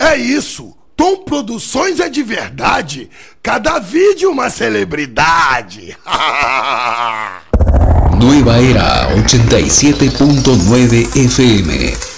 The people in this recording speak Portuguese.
É isso. Tom Produções é de verdade. Cada vídeo uma celebridade. Nueva Era 87.9 FM.